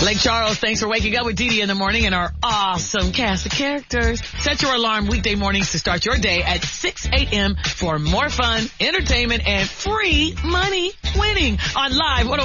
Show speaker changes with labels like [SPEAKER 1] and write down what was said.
[SPEAKER 1] Lake Charles, thanks for waking up with Dee Dee in the morning and our awesome cast of characters. Set your alarm weekday mornings to start your day at 6 a.m. for more fun, entertainment, and free money winning on Live